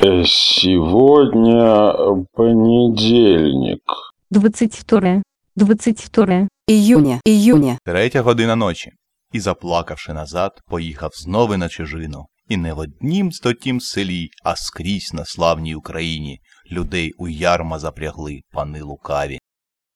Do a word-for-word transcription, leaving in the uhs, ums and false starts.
Э, Сегодня понедельник. двадцать второе, двадцать второе Июня, июня. Третя година ночі. І, заплакавши назад, поїхав знову на чужину. І не в однім стотім селі, а скрізь на славній Україні людей у ярма запрягли пани лукаві.